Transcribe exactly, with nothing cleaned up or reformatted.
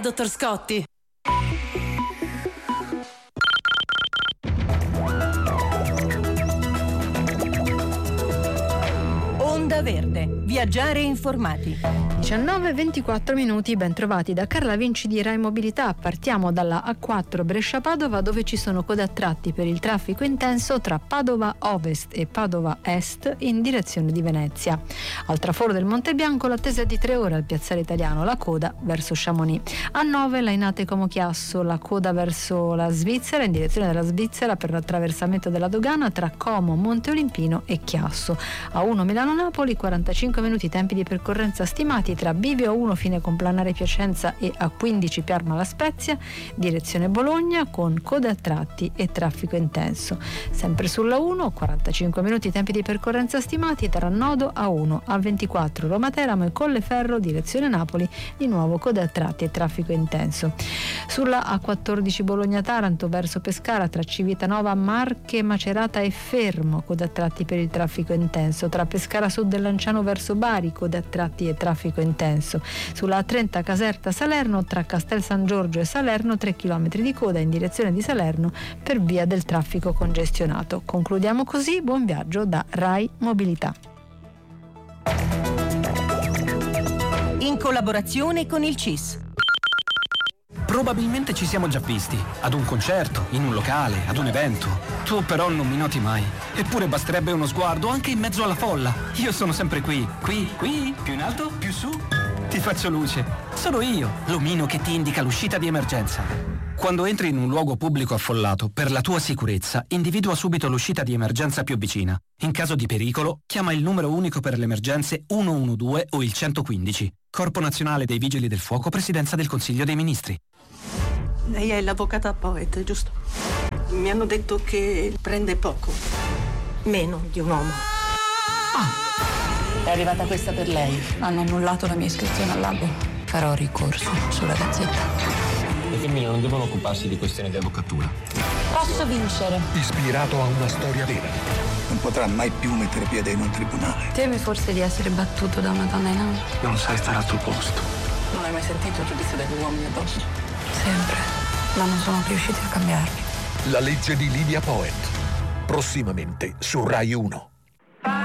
dottor Scotti. Onda Verde, viaggiare informati. diciannove e ventiquattro minuti, ben trovati da Carla Vinci di Rai Mobilità. Partiamo dalla A quattro Brescia-Padova, dove ci sono code a tratti per il traffico intenso tra Padova Ovest e Padova Est in direzione di Venezia. Al traforo del Monte Bianco l'attesa è di tre ore al piazzale Italiano, la coda verso Chamonix. A nove Lainate Como Chiasso, la coda verso la Svizzera in direzione della Svizzera per l'attraversamento della dogana tra Como, Monte Olimpino e Chiasso. A uno Milano-Napoli, quarantacinque minuti tempi di percorrenza stimati tra Bivio uno fine Complanare Piacenza e A quindici Parma La Spezia, direzione Bologna con code a tratti e traffico intenso. Sempre sulla uno, quarantacinque minuti tempi di percorrenza stimati tra Nodo A uno, A ventiquattro Roma Teramo e Colleferro, direzione Napoli, di nuovo code a tratti e traffico intenso. Sulla A quattordici Bologna Taranto verso Pescara tra Civitanova Marche, Macerata e Fermo, code a tratti per il traffico intenso. Tra Pescara Sud e Lanciano verso Bari, code a tratti e traffico intenso. Sulla A trenta Caserta Salerno tra Castel San Giorgio e Salerno tre chilometri di coda in direzione di Salerno per via del traffico congestionato. Concludiamo così, buon viaggio da Rai Mobilità. In collaborazione con il C I S. Probabilmente ci siamo già visti, ad un concerto, in un locale, ad un evento. Tu però non mi noti mai. Eppure basterebbe uno sguardo anche in mezzo alla folla. Io sono sempre qui, qui, qui, più in alto, più su. Ti faccio luce. Sono io, l'omino che ti indica l'uscita di emergenza. Quando entri in un luogo pubblico affollato, per la tua sicurezza, individua subito l'uscita di emergenza più vicina. In caso di pericolo, chiama il numero unico per le emergenze uno uno due o il centoquindici. Corpo Nazionale dei Vigili del Fuoco, Presidenza del Consiglio dei Ministri. Lei è l'avvocata Poet, giusto? Mi hanno detto che prende poco, meno di un uomo. Ah, è arrivata questa per lei. Hanno annullato la mia iscrizione al lago. Farò ricorso sulla gazzetta. Le femmine non devono occuparsi di questioni di avvocatura. Posso vincere. Ispirato a una storia vera. Non potrà mai più mettere piede in un tribunale. Temi forse di essere battuto da una donna in alto? Non sai stare al tuo posto. Non hai mai sentito il giudizio degli uomini addosso? Sempre, ma non sono riusciti a cambiarmi. La legge di Lydia Poet. Prossimamente su Rai uno.